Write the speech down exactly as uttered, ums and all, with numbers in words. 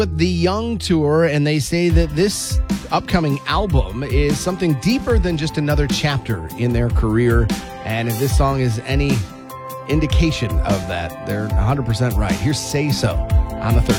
With the Young Tour, and they say that this upcoming album is something deeper than just another chapter in their career. And if this song is any indication of that, they're one hundred percent right. Here's Say So on the third.